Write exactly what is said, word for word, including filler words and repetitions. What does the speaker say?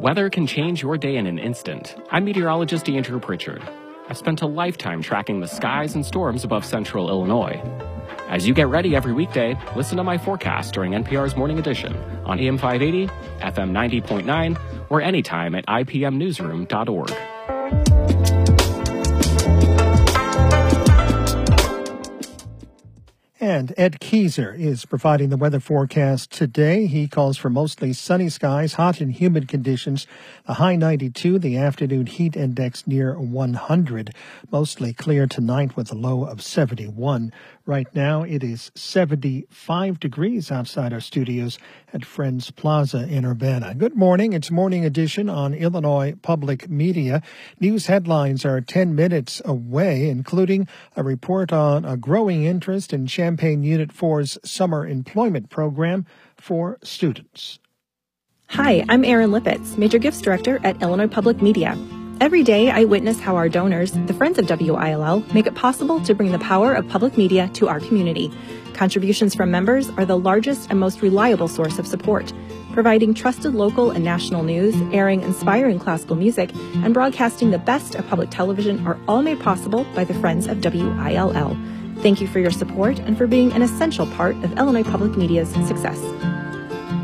Weather can change your day in an instant. I'm meteorologist Andrew Pritchard. I've spent a lifetime tracking the skies and storms above central Illinois. As you get ready every weekday, listen to my forecast during N P R's Morning Edition on A M five eighty, F M ninety point nine, or anytime at I P M newsroom dot org. And Ed Keyser is providing the weather forecast today. He calls for mostly sunny skies, hot and humid conditions. The high ninety-two, the afternoon heat index near one hundred. Mostly clear tonight with a low of seventy-one. Right now it is seventy-five degrees outside our studios at Friends Plaza in Urbana. Good morning. It's Morning Edition on Illinois Public Media. News headlines are ten minutes away, including a report on a growing interest in Champaign Unit four's summer employment program for students. Hi, I'm Erin Lippitz, Major Gifts Director at Illinois Public Media. Every day, I witness how our donors, the Friends of W I L L, make it possible to bring the power of public media to our community. Contributions from members are the largest and most reliable source of support, providing trusted local and national news, airing inspiring classical music, and broadcasting the best of public television are all made possible by the Friends of W I L L. Thank you for your support and for being an essential part of Illinois Public Media's success.